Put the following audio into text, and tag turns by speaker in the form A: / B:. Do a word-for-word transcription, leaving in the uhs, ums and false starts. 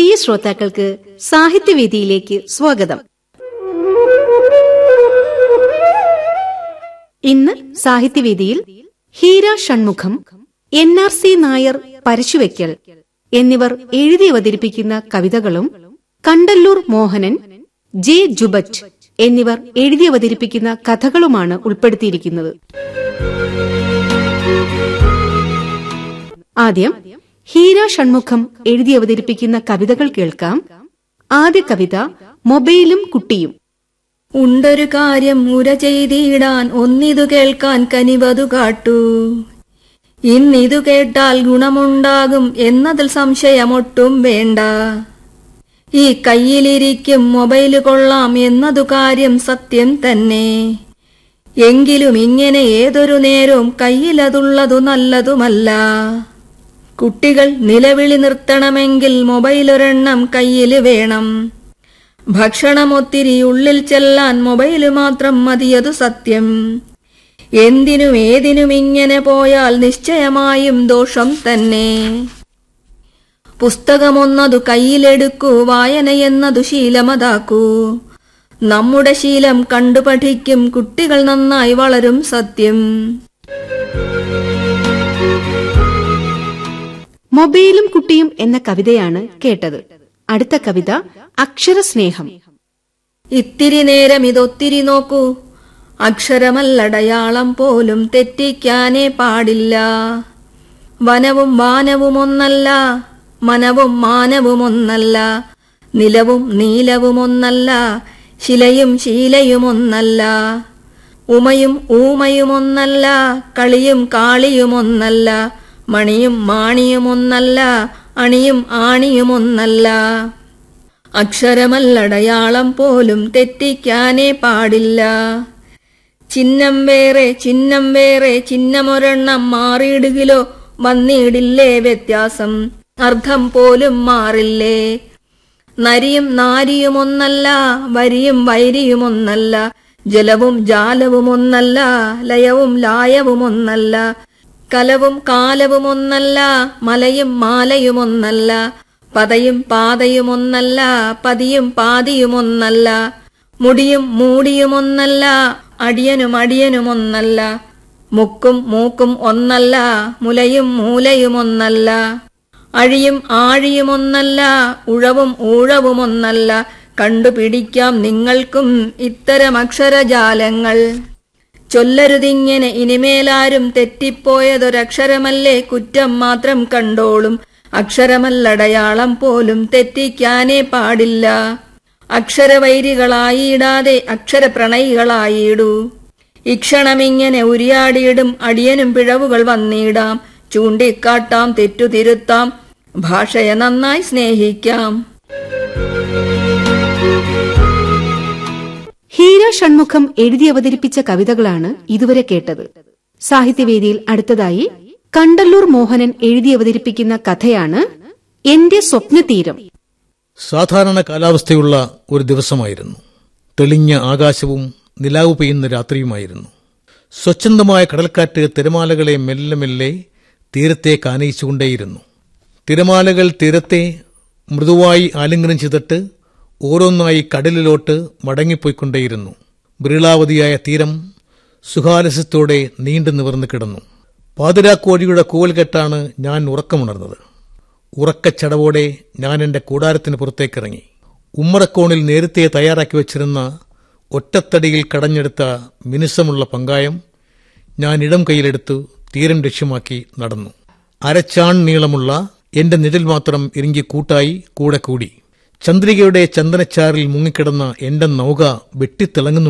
A: പ്രിയ ശ്രോതാക്കൾക്ക് സാഹിത്യവേദിയിലേക്ക് സ്വാഗതം. ഇന്ന് സാഹിത്യവേദിയിൽ Heera Shanmugham, N R C Nair Parassuvaikkal എന്നിവർ എഴുതി അവതരിപ്പിക്കുന്ന കവിതകളും കണ്ടല്ലൂർ മോഹനൻ, ജെ ജുബറ്റ് എന്നിവർ എഴുതി അവതരിപ്പിക്കുന്ന കഥകളുമാണ് ഉൾപ്പെടുത്തിയിരിക്കുന്നത്. ആദ്യം ഹീര ഷൺമുഖം എഴുതി അവതരിപ്പിക്കുന്ന കവിതകൾ കേൾക്കാം. ആദ്യ കവിത മൊബൈലും കുട്ടിയും.
B: ഉണ്ടൊരു കാര്യം ഉര ചെയ്തിടാൻ ഒന്നിതു കേൾക്കാൻ കനിവതു കാട്ടൂ. ഇന്നിതു കേട്ടാൽ ഗുണമുണ്ടാകും എന്നതിൽ സംശയമൊട്ടും വേണ്ട. ഈ കയ്യിലിരിക്കും മൊബൈല് കൊള്ളാം എന്നതു കാര്യം സത്യം തന്നെ. എങ്കിലും ഇങ്ങനെ ഏതൊരു നേരവും കയ്യിലതുള്ളതു നല്ലതുമല്ല. കുട്ടികൾ നിലവിളി നിർത്തണമെങ്കിൽ മൊബൈലൊരെണ്ണം കയ്യില് വേണം. ഭക്ഷണമൊത്തിരി ഉള്ളിൽ ചെല്ലാൻ മൊബൈല് മാത്രം മതിയതു സത്യം. എന്തിനും ഏതിനും ഇങ്ങനെ പോയാൽ നിശ്ചയമായും ദോഷം തന്നെ. പുസ്തകമൊന്നതു കയ്യിലെടുക്കൂ, വായനയെന്നതു ശീലമതാക്കൂ. നമ്മുടെ ശീലം കണ്ടു പഠിക്കും കുട്ടികൾ നന്നായി വളരും സത്യം.
A: മൊബൈലും കുട്ടിയും എന്ന കവിതയാണ് കേട്ടത്. അടുത്ത കവിത അക്ഷരസ്നേഹം.
B: ഇത്തിരി നേരം ഇതൊത്തിരി നോക്കൂ, അക്ഷരമല്ലടയാളം പോലും തെറ്റിക്കാനേ പാടില്ല. വനവും വാനവും ഒന്നല്ല, മനവും മാനവും ഒന്നല്ല, നിലവും നീലവും ഒന്നല്ല, ശിലയും ശീലയും ഒന്നല്ല, ഉമയും ഊമയും ഒന്നല്ല, കളിയും കാളിയും ഒന്നല്ല, മണിയും മാണിയും ഒന്നല്ല, അണിയും ആണിയും ഒന്നല്ല. അക്ഷരമല്ലടയാളം പോലും തെറ്റിക്കാനേ പാടില്ല. ചിഹ്നം വേറെ ചിഹ്നം വേറെ, ചിഹ്നമൊരെണ്ണം മാറിയിടുകിലോ വന്നിടില്ലേ വ്യത്യാസം, അർത്ഥം പോലും മാറില്ലേ. നരിയും നാരിയും ഒന്നല്ല, വരിയും വൈരിയും ഒന്നല്ല, ജലവും ജാലവും ഒന്നല്ല, ലയവും ലായവും ഒന്നല്ല, കലവും കാലവും ഒന്നല്ല, മലയും മാലയും ഒന്നല്ല, പതയും പാതയും ഒന്നല്ല, പതിയും പാതിയും ഒന്നല്ല, മുടിയും മൂടിയും ഒന്നല്ല, അടിയനും അടിയനും ഒന്നല്ല, മുക്കും മൂക്കും ഒന്നല്ല, മുലയും മൂലയും ഒന്നല്ല, അഴിയും ആഴിയും ഒന്നല്ല, ഉഴവും ഊഴവും ഒന്നല്ല. കണ്ടുപിടിക്കാം നിങ്ങൾക്കും ഇത്തരം അക്ഷരജാലങ്ങൾ. ചൊല്ലരുതിങ്ങനെ ഇനിമേലാരും, തെറ്റിപ്പോയതൊരക്ഷരമല്ലേ കുറ്റം മാത്രം കണ്ടോളും. അക്ഷരമല്ലടയാളം പോലും തെറ്റിക്കാനേ പാടില്ല. അക്ഷരവൈരികളായിടാതെ അക്ഷരപ്രണയികളായിടൂ. ഇക്ഷണമിങ്ങനെ ഉരിയാടിയിടും അടിയനും പിഴവുകൾ വന്നിടാം. ചൂണ്ടിക്കാട്ടാം, തെറ്റുതിരുത്താം, ഭാഷയെ നന്നായി സ്നേഹിക്കാം.
A: ഹീര ഷൺമുഖം എഴുതി അവതരിപ്പിച്ച കവിതകളാണ് ഇതുവരെ കേട്ടത്. സാഹിത്യവേദിയിൽ അടുത്തതായി കണ്ടല്ലൂർ മോഹനൻ എഴുതി അവതരിപ്പിക്കുന്ന കഥയാണ് എന്റെ സ്വപ്നതീരം.
C: സാധാരണ കാലാവസ്ഥയുള്ള ഒരു ദിവസമായിരുന്നു. തെളിഞ്ഞ ആകാശവും നിലാവ് പെയ്യുന്ന രാത്രിയുമായിരുന്നു. സ്വച്ഛന്തമായ കടൽക്കാറ്റ് തിരമാലകളെ മെല്ലെ മെല്ലെ തീരത്തേക്ക് ആനയിച്ചുകൊണ്ടേയിരുന്നു. തിരമാലകൾ തീരത്തെ മൃദുവായി ആലിംഗനം ചെയ്തിട്ട് ഓരോന്നായി കടലിലോട്ട് മടങ്ങിപ്പോയിക്കൊണ്ടേയിരുന്നു. ബ്രീളാവതിയായ തീരം സുഖാലസ്യത്തോടെ നീണ്ടു നിവർന്നു കിടന്നു. പാതിരാക്കോഴിയുടെ കൂവൽ കെട്ടാണ് ഞാൻ ഉറക്കമുണർന്നത്. ഉറക്കച്ചടവോടെ ഞാൻ എന്റെ കൂടാരത്തിന് പുറത്തേക്കിറങ്ങി. ഉമ്മറക്കോണിൽ നേരത്തെ തയ്യാറാക്കി വച്ചിരുന്ന ഒറ്റത്തടിയിൽ കടഞ്ഞെടുത്ത മിനുസമുള്ള പങ്കായം ഞാൻ ഇടം കൈയിലെടുത്തു തീരം ലക്ഷ്യമാക്കി നടന്നു. അരച്ചാൺ നീളമുള്ള എന്റെ നിഴൽ മാത്രം ഇറുങ്ങി കൂട്ടായി കൂടെ കൂടി. ചന്ദ്രികയുടെ ചന്ദനച്ചാറിൽ മുങ്ങിക്കിടന്ന എന്റെ നൗക വെട്ടിത്തിളങ്ങുന്നു.